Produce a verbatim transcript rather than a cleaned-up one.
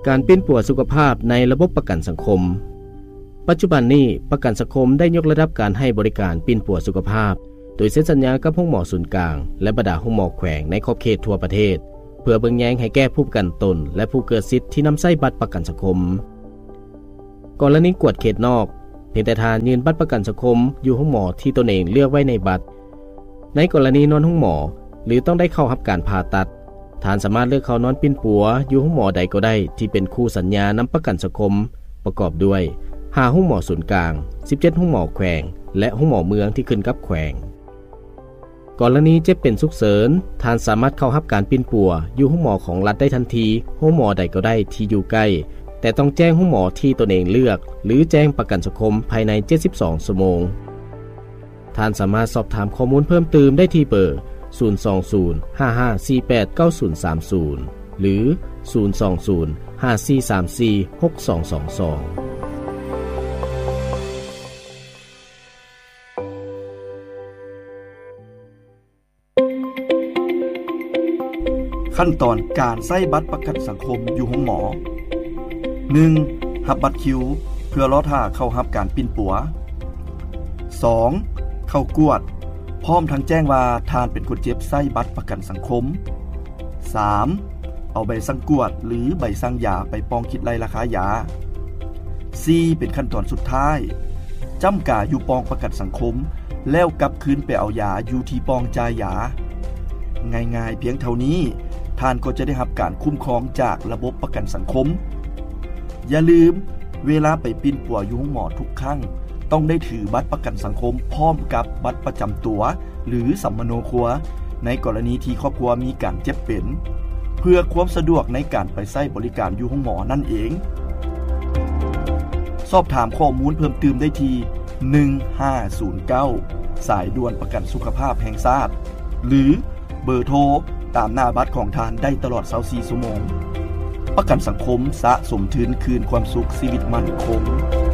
การปิ้นปัวสุขภาพในระบบประกันสังคมปัจจุบันนี้ประกันสังคมได้ยกระดับการให้บริการปิ้นปัวสุขภาพโดยเซ็นสัญญากับห้องหมอศูนย์กลางและบรรดาห้องหมอแขวงในขอบเขตทั่วประเทศเพื่อเบิ่งแยงให้แก้ผู้ประกันตนและผู้เกิดสิทธิ์ที่นำใช้บัตรประกันสังคมกรณีกวดเขตนอกเพียงแต่ทานยืนบัตรประกันสังคมอยู่ห้องหมอที่ตนเองเลือกไว้ในบัตรในกรณีนอนห้องหมอหรือต้องได้เข้ารับการผ่าตัดทานสามารถเลือกเข้านอนปิ้นปัวอยู่ห้องหมอใดก็ได้ที่เป็นคู่สัญญานำประกันสังคมประกอบด้วยห้าห้องหมอศูนย์กลางสิบเจ็ดห้องหมอแขวงและห้องหมอเมืองที่ขึ้นกับแขวงกรณีเจ็บเป็นฉุกเฉินทานสามารถเข้ารับการปิ้นปัวอยู่ห้องหมอของรัฐได้ทันทีห้องหมอใดก็ได้ที่อยู่ใกล้แต่ต้องแจ้งห้องหมอที่ตนเองเลือกหรือแจ้งประกันสังคมภายในเจ็ดสิบสองชั่วโมงท่านสามารถสอบถามข้อมูลเพิ่มเติมได้ที่เบอร์ศูนย์ สอง ศูนย์ ห้า ห้า สี่ แปด เก้า ศูนย์ สาม ศูนย์หรือศูนย์ สอง ศูนย์ ห้า สี่ สาม สี่ หก สอง สอง สองขั้นตอนการใช้บัตรประกันสังคมอยู่ห้องหมอ หนึ่ง รับบัตรคิวเพื่อรอท่าเข้ารับการปิ้นปัว สอง เข้ากวดพร้อมทั้งแจ้งว่าทานเป็นคนเจ็บใช้บัตรประกันสังคม สาม เอาใบสั่งกวดหรือใบสั่งยาไปปองคิดไล่ราคายา สี่ เป็นขั้นตอนสุดท้ายจำกาอยู่ปองประกันสังคมแล้วกลับคืนไปเอายาอยู่ที่ปองจ่ายยาง่ายๆเพียงเท่านี้ท่านก็จะได้รับการคุ้มครองจากระบบประกันสังคมอย่าลืมเวลาไปปิ้นปัวอยู่ห้องหมอทุกครั้งต้องได้ถือบัตรประกันสังคมพร้อมกับบัตรประจำตัวหรือสัมมโนครัวในกรณีที่ครอบครัวมีการเจ็บเป็นเพื่อความสะดวกในการไปใช้บริการอยู่ห้องหมอนั่นเองสอบถามข้อมูลเพิ่มเติมได้ที่หนึ่งห้าศูนย์เก้าสายด่วนประกันสุขภาพแห่งชาติหรือเบอร์โทรตามหน้าบัตรของทานได้ตลอดยี่สิบสี่ชั่วโมงประกันสังคมสะสมทุนคืนความสุขชีวิตมั่นคง